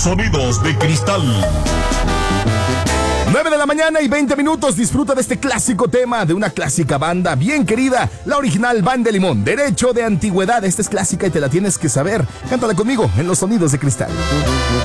Sonidos de Cristal. 9 de la mañana y 20 minutos. Disfruta de este clásico tema de una clásica banda bien querida, la original Banda de Limón, Derecho de Antigüedad. Esta es clásica y te la tienes que saber. Cántala conmigo en los Sonidos de Cristal.